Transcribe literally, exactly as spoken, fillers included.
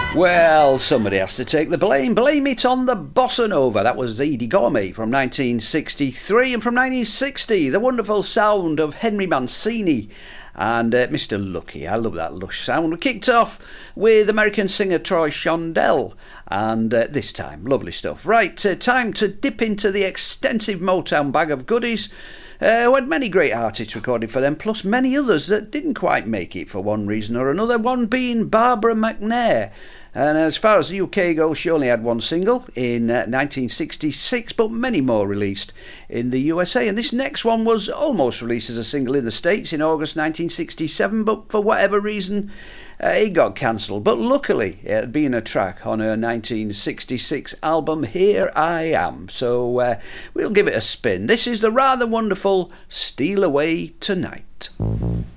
Well, somebody has to take the blame. Blame it on the bossa nova. That was Edie Gormé from nineteen sixty-three. And from nineteen sixty, the wonderful sound of Henry Mancini and uh, Mister Lucky. I love that lush sound. We kicked off with American singer Troy Shondell. And uh, this time, lovely stuff. Right, uh, time to dip into the extensive Motown bag of goodies. Uh, we had many great artists recorded for them, plus many others that didn't quite make it for one reason or another, one being Barbara McNair. And as far as the U K goes, she only had one single in uh, nineteen sixty-six, but many more released in the U S A. And this next one was almost released as a single in the States in August nineteen sixty-seven, but for whatever reason, uh, it got cancelled. But luckily, it had been a track on her nineteen sixty-six album, Here I Am. So uh, we'll give it a spin. This is the rather wonderful Steal Away Tonight.